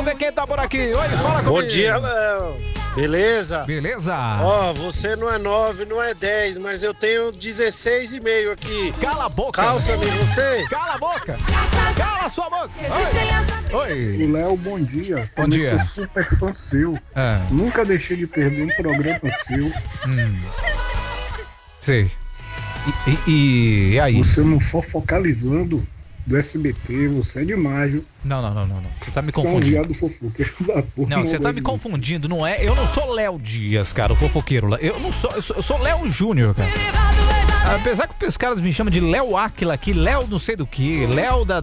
ver quem tá por aqui. Oi, fala comigo. Bom dia, Léo. Beleza? Beleza. Ó, você não é 9, não é 10, mas eu tenho 16,5 aqui. Cala a boca. Calça-me você. Cala a boca. Cala a sua boca. Oi. Léo, bom dia. Bom dia. Sou super fã seu. Nunca deixei de perder um programa seu. Sei. E aí? Você não for focalizando do SBT, você é demais, viu? Não. Você tá me Você é um confundindo. viado fofoqueiro da porra. Não, você tá me confundindo, não é? Eu não sou Léo Dias, cara, o fofoqueiro lá. Eu não sou, eu sou Léo Júnior, cara. Apesar que os caras me chamam de Léo Áquila aqui, Léo não sei do que, Léo da...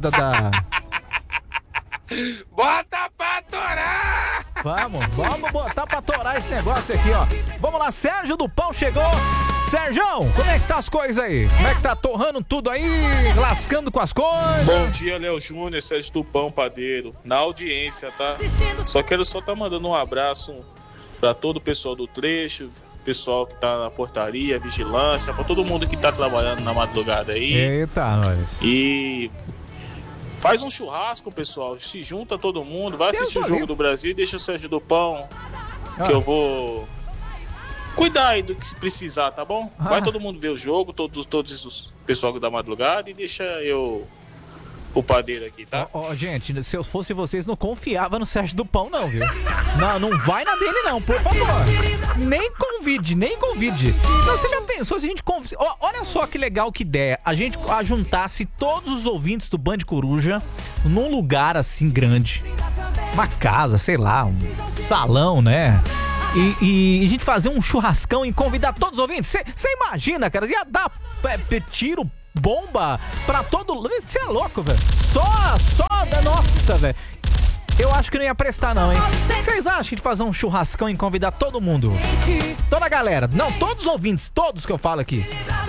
Bota pra torar! Vamos botar pra torar esse negócio aqui, ó. Vamos lá, Sérgio do Pão chegou. Sérgião, como é que tá as coisas aí? Como é que tá torrando tudo aí, lascando com as coisas? Bom dia, Léo Júnior, Sérgio do Pão Padeiro, na audiência, tá? Só quero tá mandando um abraço pra todo o pessoal do trecho, pessoal que tá na portaria, vigilância, pra todo mundo que tá trabalhando na madrugada aí. Eita, nós. E faz um churrasco, pessoal, se junta todo mundo, vai assistir o Jogo do Brasil e deixa o Sérgio do Pão, que eu vou cuidar aí do que precisar, tá bom? Vai todo mundo ver o jogo, todos os pessoal da madrugada, e deixa eu o padeiro aqui, tá? Gente, se eu fosse vocês, não confiava no Sérgio do Pão, não, viu? Não vai na dele, não, por favor. Nem convide. Não, você já pensou se a gente olha só que legal, que ideia. A gente juntasse todos os ouvintes do Band Coruja num lugar assim grande. Uma casa, sei lá, um salão, né? E a gente fazer um churrascão e convidar todos os ouvintes. Você imagina, cara, ia dar tiro, bomba pra todo... Você é louco, velho. Só da nossa, velho. Eu acho que não ia prestar, não, hein? Vocês acham de fazer um churrascão e convidar todo mundo? Toda a galera. Não, todos os ouvintes, todos que eu falo aqui.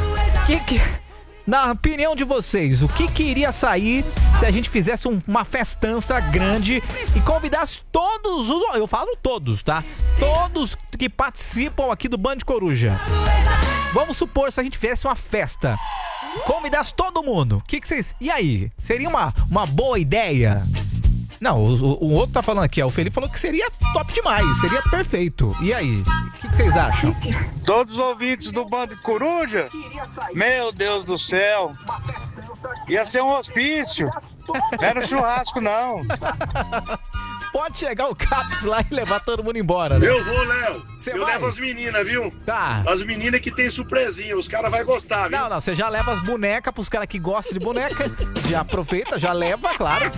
Na opinião de vocês, o que iria sair se a gente fizesse uma festança grande e convidasse todos os... Eu falo todos, tá? Todos que participam aqui do Band Coruja. Vamos supor se a gente fizesse uma festa, convidasse todo mundo. O que vocês... E aí? Seria uma boa ideia? Não, o outro tá falando aqui, ó. O Felipe falou que seria top demais, seria perfeito. E aí? O que vocês acham? Todos os ouvintes do Bando Coruja? Meu Deus do céu! Ia ser um hospício. Não era um churrasco, não. Pode chegar o Caps lá e levar todo mundo embora, né? Eu vou, Léo. Eu vai? levo as meninas, viu? Tá. As meninas que tem surpresinha, os caras vão gostar, viu? Não, você já leva as bonecas pros caras que gostam de boneca. Já aproveita, já leva, claro.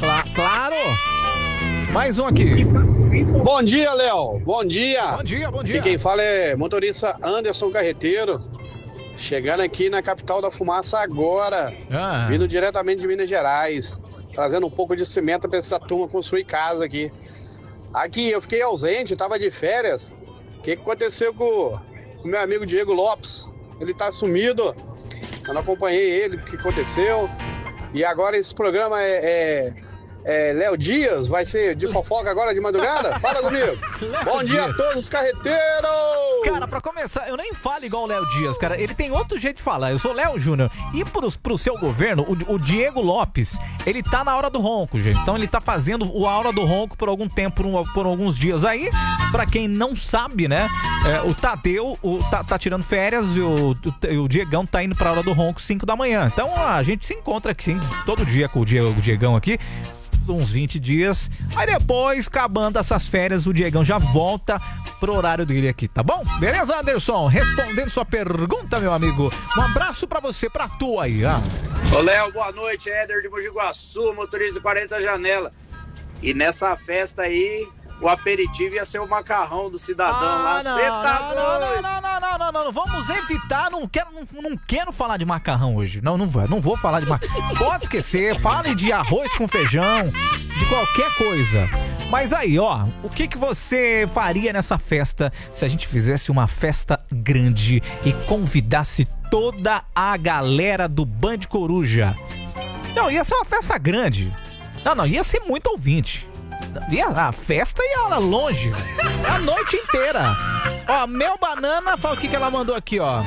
Mais um aqui. Bom dia, Léo. Bom dia. Bom dia. Aqui quem fala é motorista Anderson Carreteiro. Chegando aqui na capital da fumaça agora. Vindo diretamente de Minas Gerais. Trazendo um pouco de cimento pra essa turma construir casa aqui. Aqui, eu fiquei ausente, tava de férias. O que aconteceu com o meu amigo Diego Lopes? Ele tá sumido. Eu não acompanhei ele, o que aconteceu. E agora esse programa é Léo Dias, vai ser de fofoca agora de madrugada? Fala comigo. Bom dia a todos os carreteiros! Cara, pra começar, eu nem falo igual o Léo Dias, cara. Ele tem outro jeito de falar. Eu sou Léo Júnior. E pro seu governo, o Diego Lopes, ele tá na hora do ronco, gente. Então ele tá fazendo a hora do ronco por algum tempo, por alguns dias aí. Pra quem não sabe, né? O Tadeu tá tirando férias e o Diegão tá indo pra hora do ronco 5 da manhã. Então a gente se encontra aqui, sim, todo dia com o Diegão aqui. Uns 20 dias, aí depois, acabando essas férias, o Diegão já volta pro horário dele aqui, tá bom? Beleza, Anderson? Respondendo sua pergunta, meu amigo, um abraço pra você, pra tu aí, Ô Léo, boa noite, Éder de Mogi Guaçu, motorista de 40 janela. E nessa festa aí, o aperitivo ia ser o macarrão do cidadão lá. Você tá doido? Não, vamos evitar, não quero falar de macarrão hoje. Não vou falar de macarrão. Pode esquecer, fale de arroz com feijão, de qualquer coisa. Mas aí, ó, o que você faria nessa festa se a gente fizesse uma festa grande e convidasse toda a galera do Band Coruja? Não, ia ser uma festa grande. Não, ia ser muito ouvinte. A festa ia longe, a noite inteira. Ó, Mel Banana, fala o que ela mandou aqui, ó.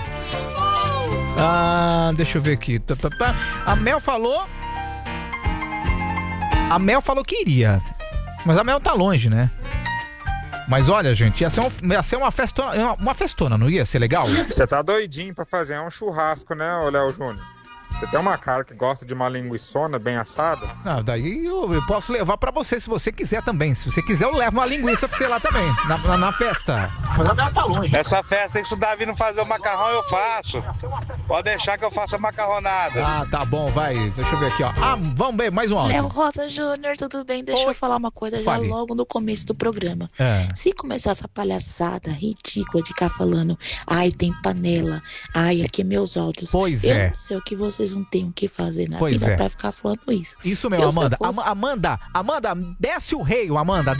Deixa eu ver aqui. A Mel falou que iria. Mas a Mel tá longe, né? Mas olha, gente, ia ser uma festona, não ia ser legal? Você tá doidinho pra fazer um churrasco, né, Léo Júnior? Você tem uma cara que gosta de uma linguiçona bem assada? Não, daí eu posso levar pra você, se você quiser também. Se você quiser, eu levo uma linguiça pra você lá também, na festa. Mas a Mel tá longe. Essa festa aí, se o Davi não fazer o macarrão, eu faço. Pode deixar que eu faça a macarronada. Ah, tá bom, vai. Deixa eu ver aqui, ó. Ah, vamos ver, mais um áudio. Léo Rosa Júnior, tudo bem? Deixa eu falar uma coisa já logo no começo do programa. Se começar essa palhaçada ridícula de ficar falando, ai, tem panela, ai, aqui é meus áudios. Pois eu não sei o que vocês não têm o que fazer na vida pra ficar falando isso. Isso mesmo, Amanda. Amanda, desce o rei, Amanda.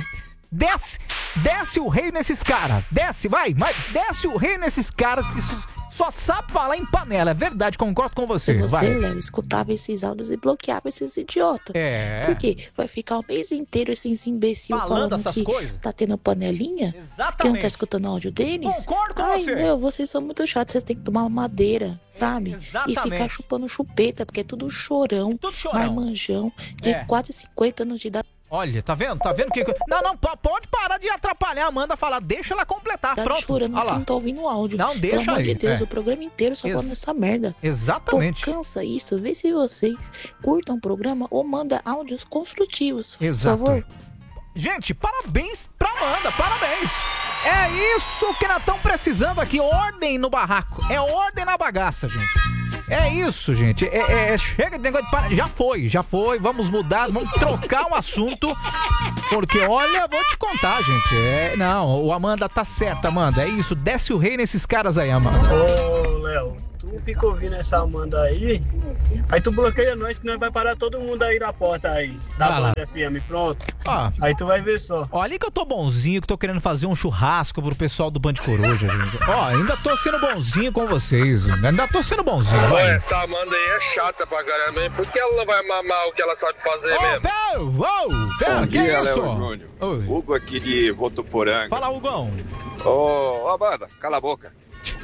Desce o rei nesses caras. Desce o rei nesses caras que só sabe falar em panela. É verdade, concordo com você. Você, Léo, escutava esses áudios e bloqueava esses idiotas. Porque vai ficar o mês inteiro esses imbecil falando essas que coisas. Tá tendo panelinha? Exatamente. Que não tá escutando áudio deles? Concordo com você. Meu, vocês são muito chatos. Vocês têm que tomar madeira, sabe? Exatamente. E ficar chupando chupeta, porque é tudo chorão. Marmanjão, de quase 50 anos de idade. Olha, tá vendo? Que... Não, pode parar de atrapalhar a Amanda falar. Deixa ela completar, tá pronto. Chorando que não tá ouvindo o áudio. Não, deixa aí. Pelo amor de Deus, o programa inteiro só falando essa merda. Exatamente. Pô, cansa isso. Vê se vocês curtam o programa ou manda áudios construtivos, por favor. Gente, parabéns pra Amanda, parabéns. É isso que nós estamos precisando aqui, ordem no barraco. É ordem na bagaça, gente. É isso, gente. Chega de negócio de Já foi. Vamos mudar, vamos trocar um assunto. Porque, olha, vou te contar, gente. Não, o Amanda tá certa, Amanda. É isso, desce o rei nesses caras aí, Amanda. Ô, Léo, tu fica ouvindo essa Amanda aí tu bloqueia nós que nós vai parar todo mundo aí na porta aí. Da Banda FM, pronto. Aí tu vai ver só. Olha que eu tô bonzinho, que tô querendo fazer um churrasco pro pessoal do Band Coruja, gente. Ainda tô sendo bonzinho com vocês. Ainda tô sendo bonzinho. Essa Amanda aí é chata pra caramba, hein? Por que ela não vai mamar o que ela sabe fazer mesmo? Pera, que é isso? Hugo aqui de Votuporanga. Fala, Hugão. Ô, Amanda, cala a boca.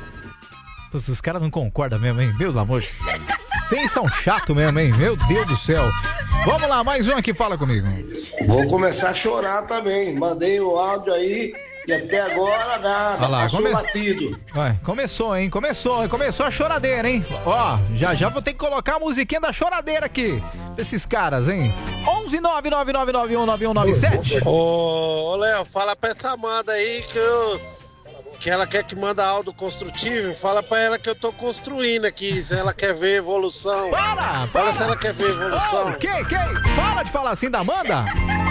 Os caras não concordam mesmo, hein? Meu amor. Vocês são chatos mesmo, hein? Meu Deus do céu. Vamos lá, mais um aqui, fala comigo. Vou começar a chorar também. Mandei o áudio aí e até agora nada. Passou batido. Começou, hein? Começou a choradeira, hein? Já vou ter que colocar a musiquinha da choradeira aqui. Desses caras, hein? 11999919197. Ô, Léo, fala pra essa Amanda aí que ela quer que manda áudio construtivo, fala pra ela que eu tô construindo aqui, se ela quer ver evolução. Fala se ela quer ver evolução. Para de falar assim da Amanda.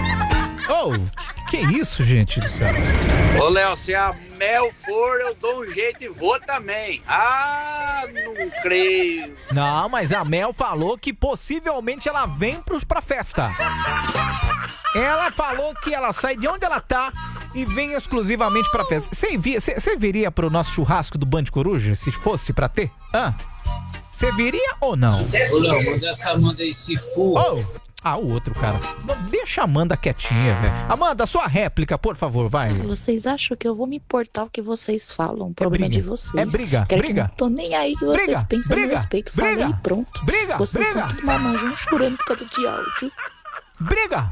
Que isso, gente do céu. Ô, Léo, se a Mel for, eu dou um jeito e vou também. Não creio. Não, mas a Mel falou que possivelmente ela vem pra festa. Ela falou que ela sai de onde ela tá e vem exclusivamente pra festa. Você viria pro nosso churrasco do Band Coruja, se fosse pra ter? Você viria ou não? Ô, Léo, mas essa Amanda aí se for. O outro cara. Não, deixa a Amanda quietinha, velho. Amanda, sua réplica, por favor, vai. Vocês acham que eu vou me importar o que vocês falam? O problema é de vocês. É briga. Não tô nem aí que vocês pensam no respeito. Falei e pronto. Vocês estão tudo mamãe chorando por causa de áudio. Briga!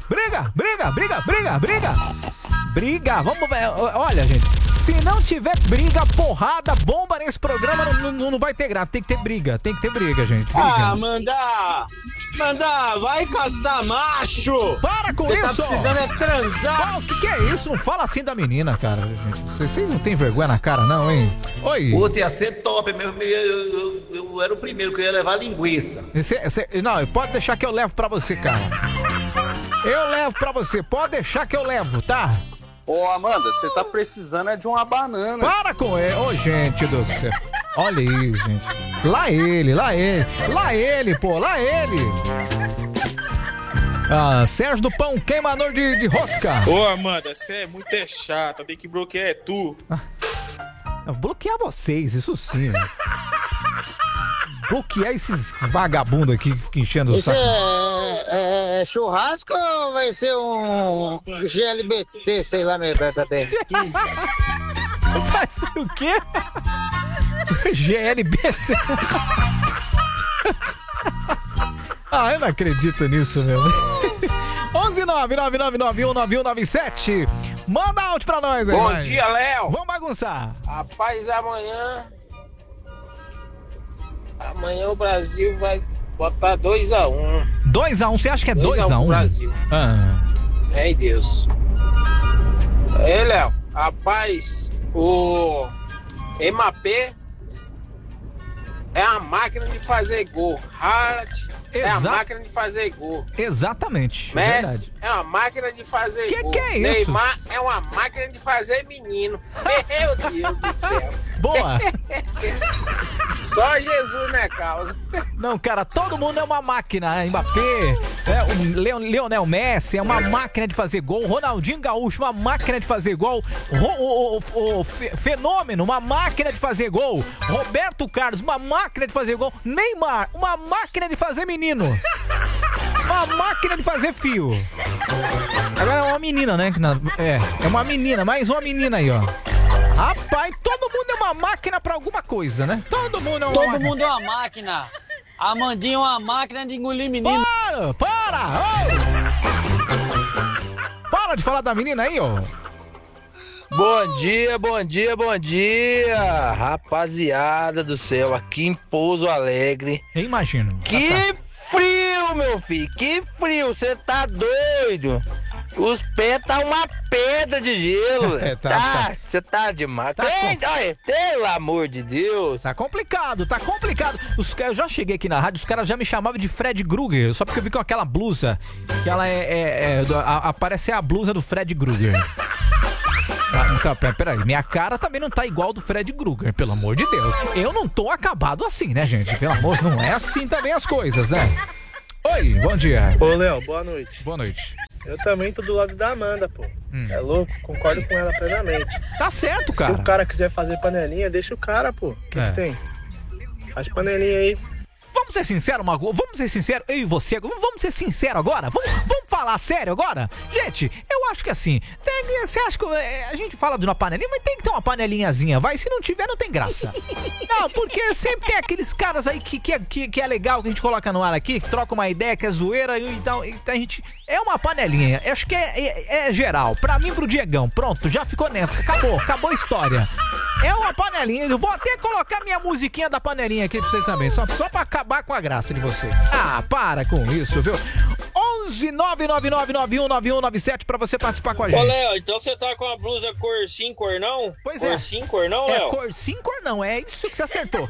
Vamos ver. Olha, gente, se não tiver briga, porrada, bomba nesse programa, não vai ter graça. Tem que ter briga, gente. Manda, vai caçar macho! Para com isso! Você tá precisando é transar! O que é isso? Não fala assim da menina, cara. Gente, vocês não tem vergonha na cara, não, hein? Oi! Puta, ia ser top mesmo. Eu era o primeiro que eu ia levar linguiça. Não, pode deixar que eu levo pra você, cara. Eu levo pra você, pode deixar que eu levo, tá? Ô, Amanda, você tá precisando é de uma banana. Para com ele! Ô, gente do céu. Olha aí, gente. Lá ele. Sérgio do Pão, queimador de rosca. Ô, Amanda, você é muito chata. Tem que bloquear tu. Bloquear vocês, isso sim, velho. Bloquear esses vagabundos aqui que ficam enchendo o saco. É churrasco ou vai ser um GLBT, sei lá, meu bebê? Vai ser o quê? GLBT. Eu não acredito nisso, meu. 11999919197. Manda áudio pra nós aí. Bom dia, Léo. Vamos bagunçar. Rapaz, amanhã o Brasil vai botar 2-1. 2-1, você acha que é 2-1? Brasil. É, Deus. Léo, rapaz, o MAP é a máquina de fazer gol. Haaland é a máquina de fazer gol. Exatamente. Messi é uma máquina de fazer gol. Que é isso? Neymar é uma máquina de fazer menino. Meu Deus do céu. Boa. Só Jesus, né, causa? Não, cara, todo mundo é uma máquina. Mbappé, o Lionel Messi é uma máquina de fazer gol. Ronaldinho Gaúcho, uma máquina de fazer gol. O Fenômeno, uma máquina de fazer gol. Roberto Carlos, uma máquina de fazer gol. Neymar, uma máquina de fazer menino. Uma máquina de fazer fio. Agora é uma menina, né? É uma menina, mais uma menina aí, ó. Rapaz, todo mundo é uma máquina pra alguma coisa, né? Todo mundo é uma máquina. Todo mundo é uma máquina. A Mandinha é uma máquina de engolir menino. Para! Para de falar da menina aí, ó. Bom dia, rapaziada do céu, aqui em Pouso Alegre. Eu imagino. Que frio, meu filho, que frio, você tá doido? Os pés tá uma pedra de gelo. Você tá demais. Olha, pelo amor de Deus. Tá complicado. Eu já cheguei aqui na rádio, os caras já me chamavam de Fred Krueger, só porque eu vi com aquela blusa, que ela parece a blusa do Fred Krueger. Então, peraí, minha cara também não tá igual do Fred Krueger, pelo amor de Deus. Eu não tô acabado assim, né, gente? Pelo amor, não é assim também as coisas, né? Oi, bom dia. Ô, Léo, boa noite. Boa noite. Eu também tô do lado da Amanda, pô. É louco, concordo com ela plenamente. Tá certo, cara. Se o cara quiser fazer panelinha, deixa o cara, pô. O que tem? Faz panelinha aí. Vamos ser sinceros, Mago? Vamos ser sinceros, eu e você, vamos ser sinceros agora? Vamos falar sério agora? Gente, eu acho que assim, você acha que a gente fala de uma panelinha, mas tem que ter uma panelinhazinha, vai? Se não tiver, não tem graça. Não, porque sempre tem aqueles caras aí que é legal, que a gente coloca no ar aqui, que troca uma ideia, que é zoeira e tal, então a gente... É uma panelinha, acho que é geral. Pra mim, pro Diegão, pronto, já ficou nessa, acabou a história. É uma panelinha, eu vou até colocar minha musiquinha da panelinha aqui pra vocês também, só pra acabar com a graça de você. Ah, para com isso, viu? 11999919197 pra você participar com a gente. Ô, Léo, então você tá com a blusa cor sim, cor não? Pois é. Cor sim, cor não, Léo? É cor sim, cor não, é isso que você acertou.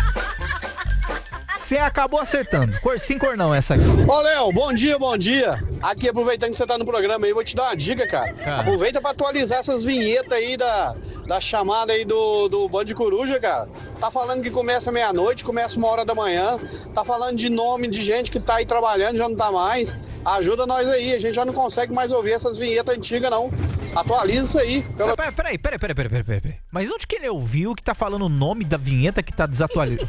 Você acabou acertando. Cor sim, cor não, essa aqui. Ô, Léo, bom dia. Aqui, aproveitando que você tá no programa aí, vou te dar uma dica, cara. Aproveita pra atualizar essas vinhetas aí da chamada aí do Band Coruja, cara. Tá falando que começa meia-noite, começa 1h da manhã. Tá falando de nome de gente que tá aí trabalhando, já não tá mais. Ajuda nós aí, a gente já não consegue mais ouvir essas vinhetas antigas, não. Atualiza isso aí. Peraí. Mas onde que ele ouviu que tá falando o nome da vinheta que tá desatualizada?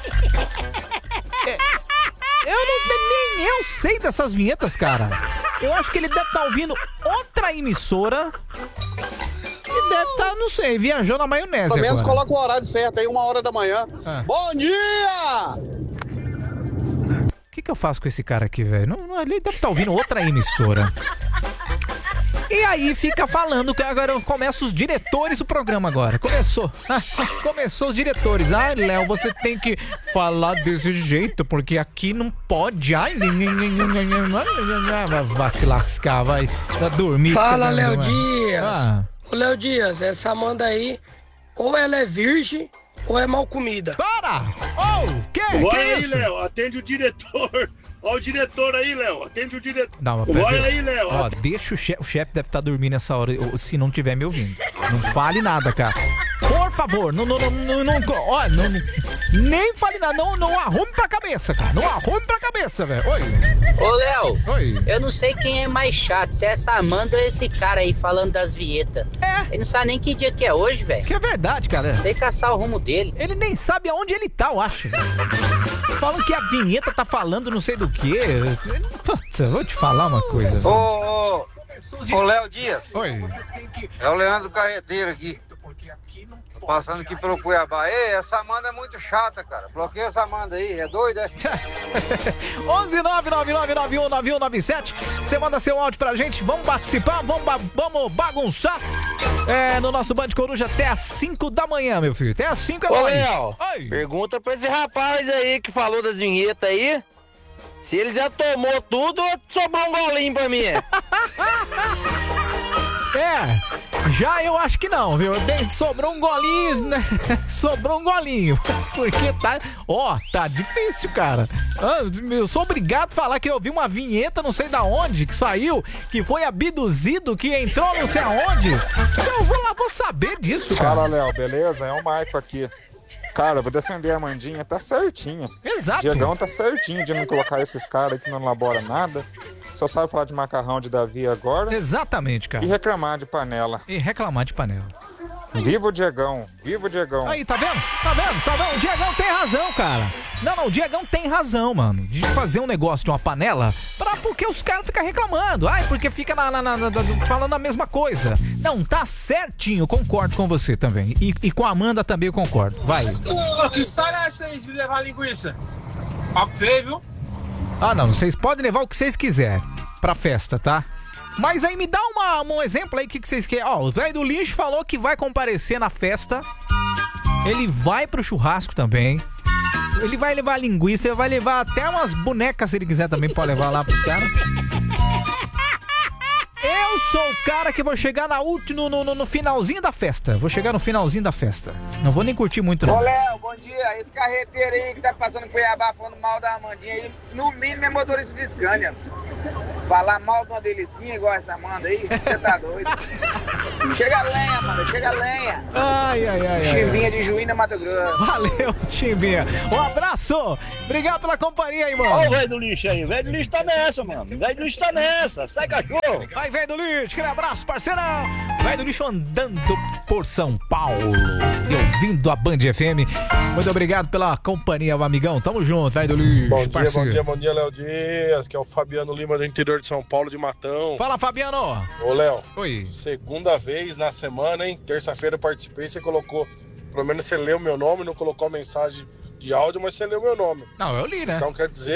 Nem eu sei dessas vinhetas, cara. Eu acho que ele deve estar ouvindo outra emissora e deve estar, não sei, viajou na maionese. Pelo menos agora. Coloca o horário certo aí, 1h da manhã. Bom dia! O que eu faço com esse cara aqui, velho? Ele deve estar ouvindo outra emissora. E aí fica falando que agora começa os diretores do programa agora. Começou os diretores. Ai, Léo, você tem que falar desse jeito, porque aqui não pode. Ai, vai se lascar, vai dormir. Fala, Léo Dias. Ô, Léo Dias, essa Amanda aí, ou ela é virgem, ou é mal comida. Para! Que aí, isso? Léo, atende o diretor. Olha o diretor aí, Léo. Atende o diretor. Não, olha aí, Léo. Ó, deixa o chefe deve estar dormindo nessa hora, se não estiver me ouvindo. Não fale nada, cara. Por favor, nem fale nada, não arrume pra cabeça, cara. Não arrume pra cabeça, velho. Oi. Ô, Léo. Oi. Eu não sei quem é mais chato, se é essa Amanda ou esse cara aí falando das vinhetas. Ele não sabe nem que dia que é hoje, velho. Que é verdade, cara. Tem que caçar o rumo dele. Ele nem sabe aonde ele tá, eu acho. Falam que a vinheta tá falando não sei do que. Putz, eu vou te falar uma coisa. Ô, Léo Dias. Oi. É o Leandro Carreteiro aqui. Tô passando aqui pelo Cuiabá. Ei, essa Amanda é muito chata, cara. Bloqueia essa Amanda aí, é doida, é? 11999919197. Você manda seu áudio pra gente, vamos participar, vamos bagunçar no nosso Band Coruja até as 5 da manhã, meu filho. Até as 5 é Ô, nóis. Léo, pergunta pra esse rapaz aí que falou das vinhetas aí, se ele já tomou tudo ou sobrou um golinho pra mim. Já eu acho que não, viu? Sobrou um golinho, né? Sobrou um golinho. Porque tá difícil, cara. Eu sou obrigado a falar que eu vi uma vinheta, não sei da onde, que saiu, que foi abduzido, que entrou não sei aonde. Eu vou saber disso, cara. Fala, Léo, beleza? É o Maico aqui. Cara, eu vou defender a Mandinha, tá certinha. Exato. Diegão tá certinho de não colocar esses caras aí que não elaboram nada. Só sabe falar de macarrão de Davi agora. Exatamente, cara. E reclamar de panela. Viva o Diegão, Aí, tá vendo? O Diegão tem razão, cara. Não, o Diegão tem razão, mano. De fazer um negócio de uma panela, porque os caras ficam reclamando. Porque fica falando a mesma coisa. Não, tá certinho, concordo com você também. E com a Amanda também eu concordo. Vai. Que história é essa aí de levar linguiça? Tá feio, viu? Não, vocês podem levar o que vocês quiserem pra festa, tá? Mas aí me dá um exemplo aí, o que vocês querem. O velho do lixo falou que vai comparecer na festa. Ele vai pro churrasco também. Ele vai levar linguiça, vai levar até umas bonecas se ele quiser também, pode levar lá pros caras. Eu sou o cara que vou chegar no finalzinho da festa. Não vou nem curtir muito, não. Ô, Léo, bom dia. Esse carreteiro aí que tá passando em Cuiabá falando mal da Amandinha aí, no mínimo é motorista de Scania. Falar mal de uma delicinha igual essa Amanda aí, você tá doido. Chega a lenha, mano, chega a lenha. Ai. Chimbinha de Juína, Mato Grosso. Valeu, Chimbinha. Um abraço. Obrigado pela companhia aí, mano. Olha o velho do lixo aí. O velho do lixo tá nessa, mano. O velho do lixo tá nessa. Sai, cachorro. Vai, velho do lixo. Aquele abraço, parceirão. Velho do lixo andando por São Paulo e ouvindo a Band FM. Muito obrigado pela companhia, amigão. Tamo junto, velho do lixo. Bom dia, Léo Dias, que é o Fabiano Lima do interior de São Paulo, de Matão. Fala, Fabiano. Ô, Léo. Oi. Segunda vez na semana, hein? Terça-feira eu participei, você colocou, pelo menos você leu meu nome, não colocou a mensagem de áudio, mas você leu meu nome. Não, eu li, né? Então quer dizer